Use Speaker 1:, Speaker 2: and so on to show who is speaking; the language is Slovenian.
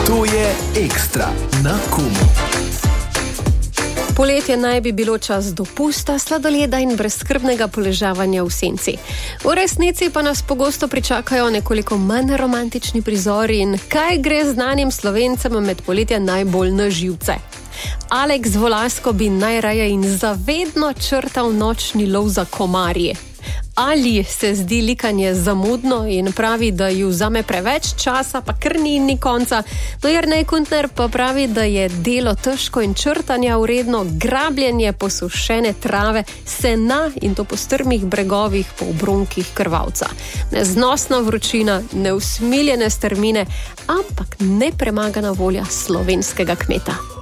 Speaker 1: To je Ekstra na Kumu.
Speaker 2: Poletje naj bi bilo čas dopusta, sladoleda in brezskrbnega poležavanja v senci. V resnici pa nas pogosto pričakajo nekoliko manj romantični prizori in kaj gre znanim Slovencem med poletjem najbolj na živce. Aleks Volasko bi najraje in zavedno črtal nočni lov za komarje. Ali se zdi likanje zamudno in pravi, da ju vzame preveč časa, pa kar ni konca. No, Jernej Kuntner pa pravi, da je delo težko in črtanja vredno grabljenje posušene trave, sena in to po strmih bregovih, po obronkih krvavca. Neznosna vročina, neusmiljene strmine, ampak nepremagana volja slovenskega kmeta.